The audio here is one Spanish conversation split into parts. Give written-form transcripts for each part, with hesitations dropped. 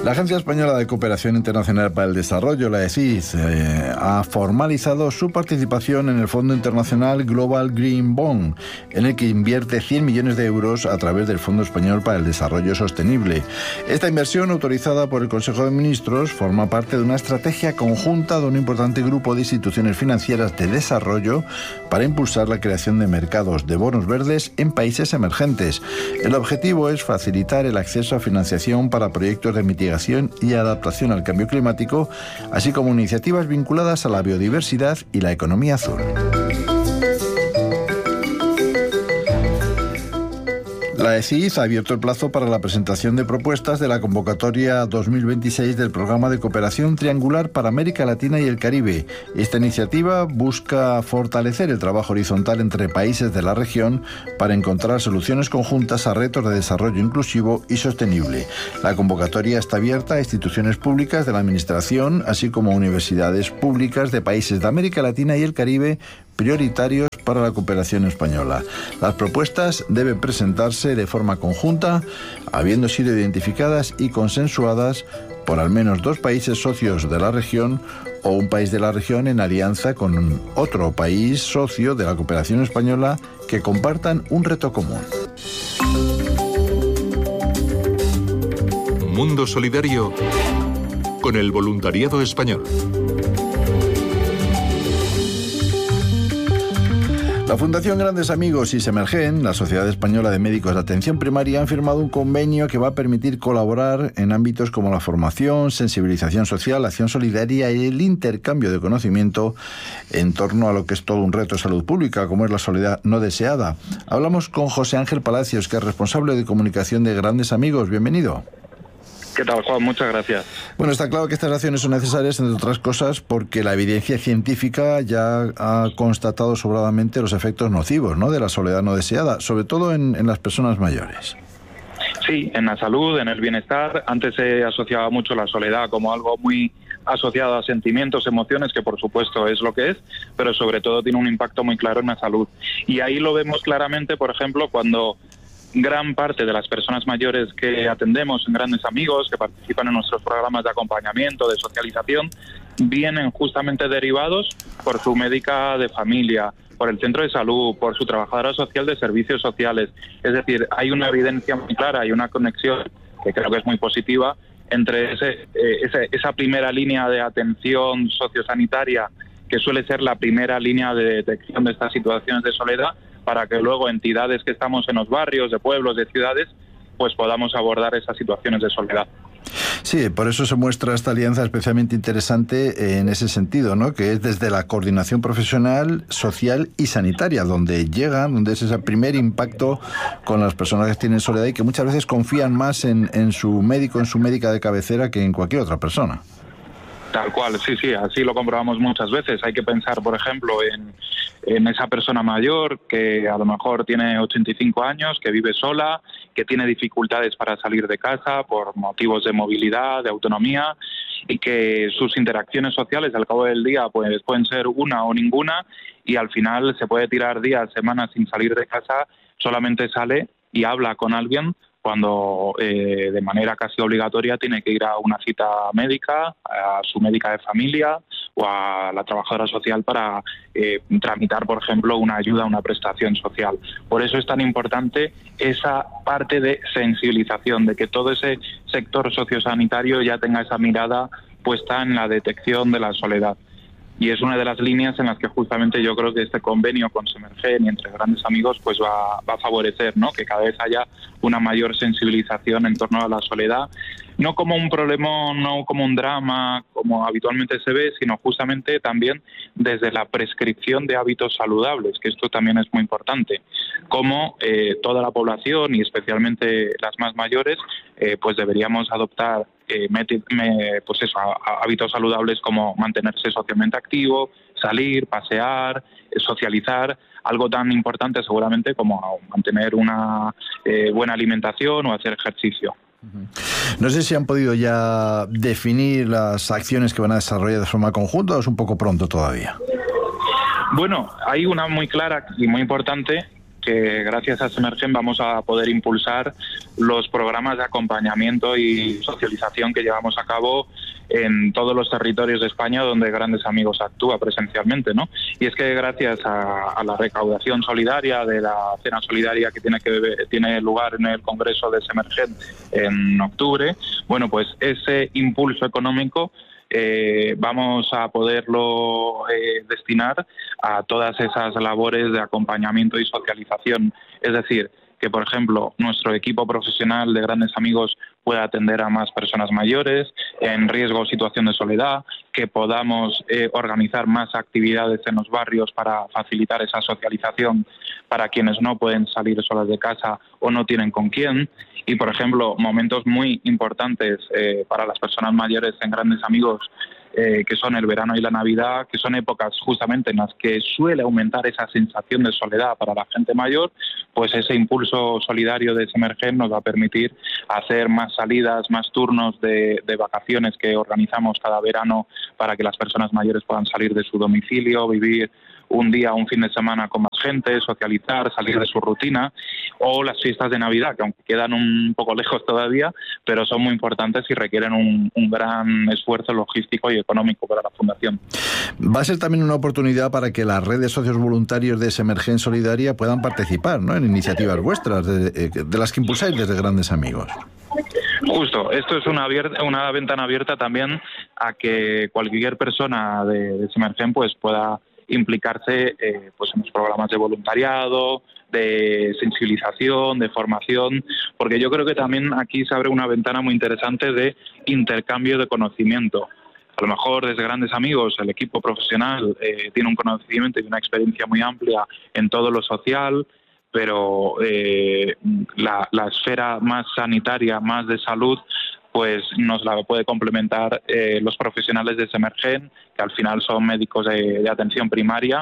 La Agencia Española de Cooperación Internacional para el Desarrollo, la ECID, ha formalizado su participación en el Fondo Internacional Global Green Bond, en el que invierte 100 millones de euros a través del Fondo Español para el Desarrollo Sostenible. Esta inversión, autorizada por el Consejo de Ministros, forma parte de una estrategia conjunta de un importante grupo de instituciones financieras de desarrollo para impulsar la creación de mercados de bonos verdes en países emergentes. El objetivo es facilitar el acceso a financiación para proyectos de mitigación y adaptación al cambio climático, así como iniciativas vinculadas a la biodiversidad y la economía azul. La ECID ha abierto el plazo para la presentación de propuestas de la convocatoria 2026 del Programa de Cooperación Triangular para América Latina y el Caribe. Esta iniciativa busca fortalecer el trabajo horizontal entre países de la región para encontrar soluciones conjuntas a retos de desarrollo inclusivo y sostenible. La convocatoria está abierta a instituciones públicas de la Administración, así como a universidades públicas de países de América Latina y el Caribe prioritarios para la cooperación española. Las propuestas deben presentarse de forma conjunta, habiendo sido identificadas y consensuadas por al menos 2 países socios de la región o un país de la región en alianza con otro país socio de la cooperación española que compartan un reto común. Mundo Solidario con el voluntariado español. La Fundación Grandes Amigos y Semergen, la Sociedad Española de Médicos de Atención Primaria, han firmado un convenio que va a permitir colaborar en ámbitos como la formación, sensibilización social, acción solidaria y el intercambio de conocimiento en torno a lo que es todo un reto de salud pública, como es la soledad no deseada. Hablamos con José Ángel Palacios, que es responsable de comunicación de Grandes Amigos. Bienvenido. ¿Qué tal, Juan? Muchas gracias. Bueno, está claro que estas acciones son necesarias, entre otras cosas, porque la evidencia científica ya ha constatado sobradamente los efectos nocivos, ¿no?, de la soledad no deseada, sobre todo en las personas mayores. Sí, en la salud, en el bienestar. Antes se asociaba mucho la soledad como algo muy asociado a sentimientos, emociones, que por supuesto es lo que es, pero sobre todo tiene un impacto muy claro en la salud. Y ahí lo vemos claramente, por ejemplo, cuando gran parte de las personas mayores que atendemos en Grandes Amigos, que participan en nuestros programas de acompañamiento, de socialización, vienen justamente derivados por su médica de familia, por el centro de salud, por su trabajadora social de servicios sociales. Es decir, hay una evidencia muy clara y una conexión que creo que es muy positiva entre esa primera línea de atención sociosanitaria, que suele ser la primera línea de detección de estas situaciones de soledad, para que luego entidades que estamos en los barrios, de pueblos, de ciudades, pues podamos abordar esas situaciones de soledad. Sí, por eso se muestra esta alianza especialmente interesante en ese sentido, ¿no?, que es desde la coordinación profesional, social y sanitaria, donde es ese primer impacto con las personas que tienen soledad y que muchas veces confían más en su médico, en su médica de cabecera, que en cualquier otra persona. Tal cual, sí, así lo comprobamos muchas veces. Hay que pensar, por ejemplo, en esa persona mayor que a lo mejor tiene 85 años, que vive sola, que tiene dificultades para salir de casa por motivos de movilidad, de autonomía, y que sus interacciones sociales al cabo del día pues pueden ser una o ninguna, y al final se puede tirar días, semanas sin salir de casa, solamente sale y habla con alguien cuando de manera casi obligatoria tiene que ir a una cita médica, a su médica de familia o a la trabajadora social para tramitar, por ejemplo, una ayuda, una prestación social. Por eso es tan importante esa parte de sensibilización, de que todo ese sector sociosanitario ya tenga esa mirada puesta en la detección de la soledad. Y es una de las líneas en las que justamente yo creo que este convenio con Semergen y entre Grandes Amigos pues va a favorecer, ¿no?, que cada vez haya una mayor sensibilización en torno a la soledad, no como un problema, no como un drama, como habitualmente se ve, sino justamente también desde la prescripción de hábitos saludables, que esto también es muy importante, como toda la población y especialmente las más mayores, pues deberíamos adoptar hábitos saludables como mantenerse socialmente activo, salir, pasear, socializar, algo tan importante seguramente como mantener una buena alimentación o hacer ejercicio. No sé si han podido ya definir las acciones que van a desarrollar de forma conjunta o es un poco pronto todavía. Bueno, hay una muy clara y muy importante que gracias a Semergen vamos a poder impulsar los programas de acompañamiento y socialización que llevamos a cabo en todos los territorios de España donde Grandes Amigos actúa presencialmente, ¿no? Y es que gracias a la recaudación solidaria de la cena solidaria que tiene lugar en el Congreso de Semergen en octubre, bueno, pues ese impulso económico vamos a poderlo destinar a todas esas labores de acompañamiento y socialización. Es decir, que, por ejemplo, nuestro equipo profesional de Grandes Amigos pueda atender a más personas mayores en riesgo o situación de soledad, que podamos organizar más actividades en los barrios para facilitar esa socialización para quienes no pueden salir solas de casa o no tienen con quién. Y, por ejemplo, momentos muy importantes para las personas mayores en Grandes Amigos, que son el verano y la Navidad, que son épocas justamente en las que suele aumentar esa sensación de soledad para la gente mayor, pues ese impulso solidario de Semergen nos va a permitir hacer más salidas, más turnos de vacaciones que organizamos cada verano para que las personas mayores puedan salir de su domicilio, vivir un día, un fin de semana con más gente, socializar, salir de su rutina, o las fiestas de Navidad, que aunque quedan un poco lejos todavía, pero son muy importantes y requieren un gran esfuerzo logístico y económico para la Fundación. Va a ser también una oportunidad para que la red de socios voluntarios de Semergen Solidaria puedan participar, ¿no?, en iniciativas vuestras, de las que impulsáis desde Grandes Amigos. Justo, esto es una ventana abierta también a que cualquier persona de Semergen pues pueda implicarse pues en los programas de voluntariado, de sensibilización, de formación, porque yo creo que también aquí se abre una ventana muy interesante de intercambio de conocimiento. A lo mejor desde Grandes Amigos el equipo profesional tiene un conocimiento y una experiencia muy amplia en todo lo social, pero la esfera más sanitaria, más de salud, pues nos la puede complementar los profesionales de Semergen, que al final son médicos de atención primaria,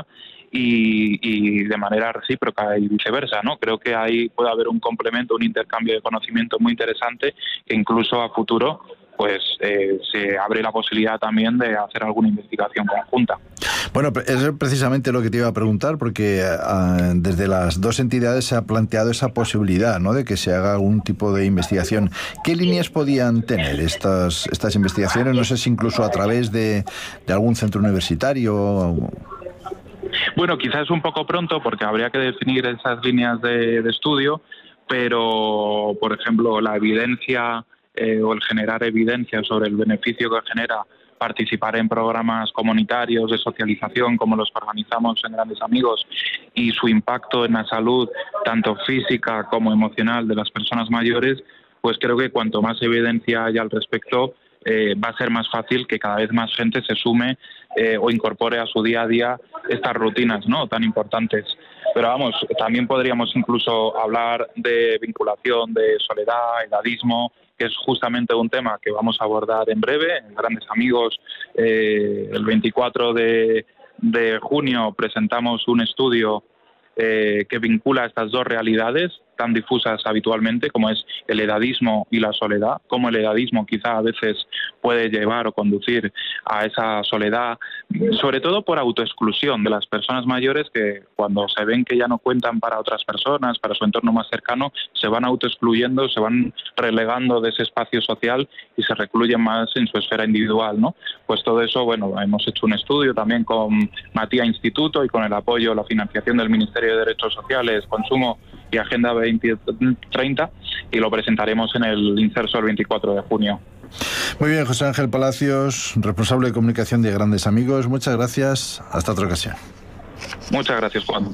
y de manera recíproca y viceversa, ¿no? Creo que ahí puede haber un complemento, un intercambio de conocimiento muy interesante, que incluso a futuro pues se abre la posibilidad también de hacer alguna investigación conjunta. Bueno, es precisamente lo que te iba a preguntar, porque desde las dos entidades se ha planteado esa posibilidad, ¿no?, de que se haga algún tipo de investigación. ¿Qué líneas podían tener estas investigaciones? No sé si incluso a través de algún centro universitario. Bueno, quizás es un poco pronto porque habría que definir esas líneas de estudio, pero, por ejemplo, la evidencia o el generar evidencia sobre el beneficio que genera participar en programas comunitarios de socialización como los que organizamos en Grandes Amigos y su impacto en la salud, tanto física como emocional, de las personas mayores, pues creo que cuanto más evidencia haya al respecto, va a ser más fácil que cada vez más gente se sume o incorpore a su día a día estas rutinas, ¿no?, tan importantes. Pero vamos, también podríamos incluso hablar de vinculación, de soledad, edadismo, que es justamente un tema que vamos a abordar en breve en Grandes Amigos. El 24 de junio presentamos un estudio que vincula estas dos realidades tan difusas habitualmente, como es el edadismo y la soledad, cómo el edadismo quizá a veces puede llevar o conducir a esa soledad, sobre todo por autoexclusión de las personas mayores, que cuando se ven que ya no cuentan para otras personas, para su entorno más cercano, se van autoexcluyendo, se van relegando de ese espacio social y se recluyen más en su esfera individual, ¿no? Pues todo eso, bueno, hemos hecho un estudio también con Matía Instituto y con el apoyo, la financiación del Ministerio de Derechos Sociales, Consumo y Agenda 2030, y lo presentaremos en el Inserso el 24 de junio. Muy bien, José Ángel Palacios, responsable de comunicación de Grandes Amigos. Muchas gracias. Hasta otra ocasión. Muchas gracias, Juan.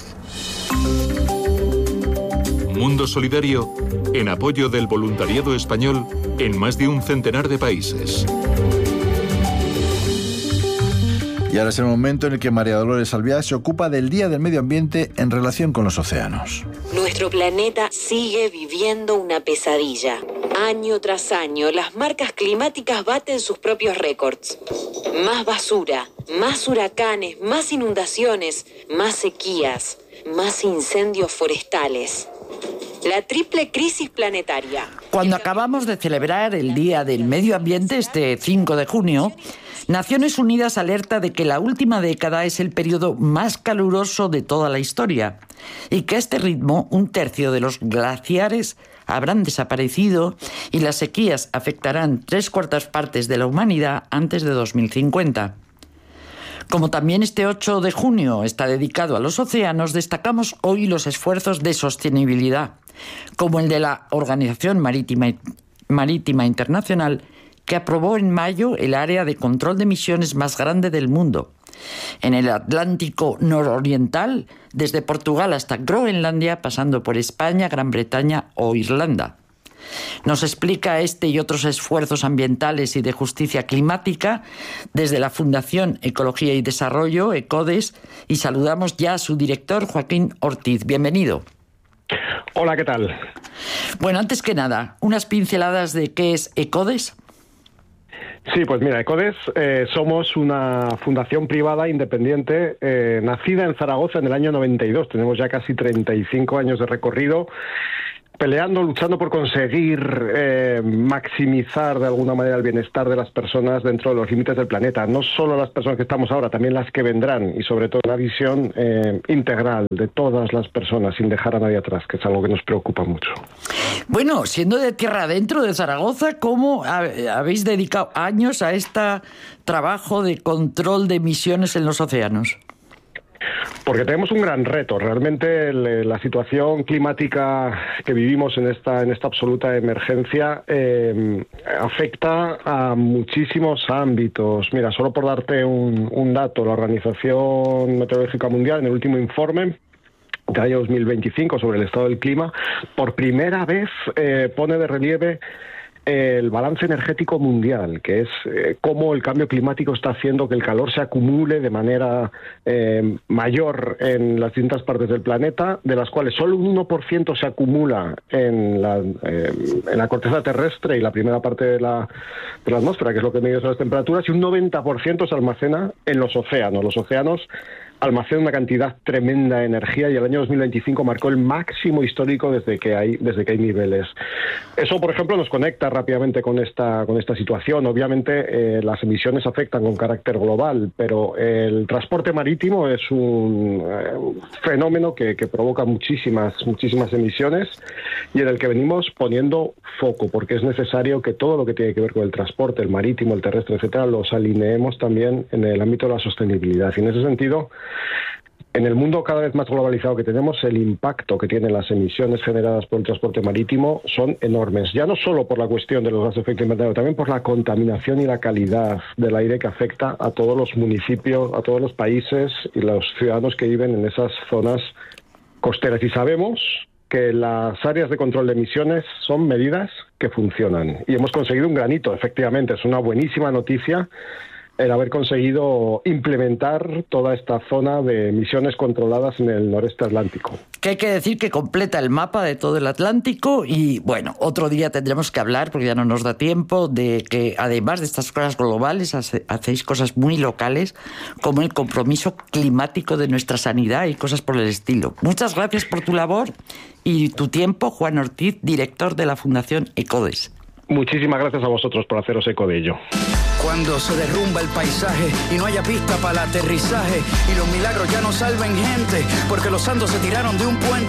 Mundo Solidario, en apoyo del voluntariado español en más de un centenar de países. Y ahora es el momento en el que María Dolores Albiac se ocupa del Día del Medio Ambiente en relación con los océanos. Nuestro planeta sigue viviendo una pesadilla. Año tras año, las marcas climáticas baten sus propios récords. Más basura, más huracanes, más inundaciones, más sequías, más incendios forestales. La triple crisis planetaria. Cuando acabamos de celebrar el Día del Medio Ambiente, este 5 de junio, Naciones Unidas alerta de que la última década es el periodo más caluroso de toda la historia y que a este ritmo 1/3 de los glaciares habrán desaparecido y las sequías afectarán 3/4 partes de la humanidad antes de 2050. Como también este 8 de junio está dedicado a los océanos, destacamos hoy los esfuerzos de sostenibilidad, como el de la Organización Marítima Internacional, que aprobó en mayo el área de control de emisiones más grande del mundo. En el Atlántico nororiental, desde Portugal hasta Groenlandia, pasando por España, Gran Bretaña o Irlanda. Nos explica este y otros esfuerzos ambientales y de justicia climática desde la Fundación Ecología y Desarrollo, ECODES, y saludamos ya a su director, Joaquín Ortiz. Bienvenido. Hola, ¿qué tal? Bueno, antes que nada, unas pinceladas de qué es ECODES. Sí, pues mira, ECODES somos una fundación privada independiente nacida en Zaragoza en el año 92. Tenemos ya casi 35 años de recorrido luchando por conseguir maximizar de alguna manera el bienestar de las personas dentro de los límites del planeta. No solo las personas que estamos ahora, también las que vendrán, y sobre todo una visión integral de todas las personas, sin dejar a nadie atrás, que es algo que nos preocupa mucho. Bueno, siendo de tierra adentro de Zaragoza, ¿cómo habéis dedicado años a este trabajo de control de emisiones en los océanos? Porque tenemos un gran reto. Realmente la situación climática que vivimos en esta absoluta emergencia afecta a muchísimos ámbitos. Mira, solo por darte un dato, la Organización Meteorológica Mundial, en el último informe del año 2025 sobre el estado del clima, por primera vez pone de relieve el balance energético mundial, que es cómo el cambio climático está haciendo que el calor se acumule de manera mayor en las distintas partes del planeta, de las cuales solo un 1% se acumula en la corteza terrestre y la primera parte de la atmósfera, que es lo que mide las temperaturas, y un 90% se almacena en los océanos. Los océanos almacena una cantidad tremenda de energía y el año 2025 marcó el máximo histórico desde que hay niveles. Eso, por ejemplo, nos conecta rápidamente con esta situación. Obviamente, las emisiones afectan con carácter global, pero el transporte marítimo es un fenómeno que provoca muchísimas emisiones y en el que venimos poniendo foco, porque es necesario que todo lo que tiene que ver con el transporte, el marítimo, el terrestre, etcétera, los alineemos también en el ámbito de la sostenibilidad. Y en ese sentido, en el mundo cada vez más globalizado que tenemos, el impacto que tienen las emisiones generadas por el transporte marítimo son enormes. Ya no solo por la cuestión de los gases de efecto invernadero, también por la contaminación y la calidad del aire que afecta a todos los municipios, a todos los países y los ciudadanos que viven en esas zonas costeras. Y sabemos que las áreas de control de emisiones son medidas que funcionan. Y hemos conseguido un granito, efectivamente. Es una buenísima noticia el haber conseguido implementar toda esta zona de emisiones controladas en el noreste atlántico. Que hay que decir que completa el mapa de todo el Atlántico y, bueno, otro día tendremos que hablar, porque ya no nos da tiempo, de que además de estas cosas globales hacéis cosas muy locales, como el compromiso climático de nuestra sanidad y cosas por el estilo. Muchas gracias por tu labor y tu tiempo, Juan Ortiz, director de la Fundación ECODES. Muchísimas gracias a vosotros por haceros eco de ello. Cuando se derrumba el paisaje y no haya pista para el aterrizaje y los milagros ya no salven gente porque los santos se tiraron de un puente.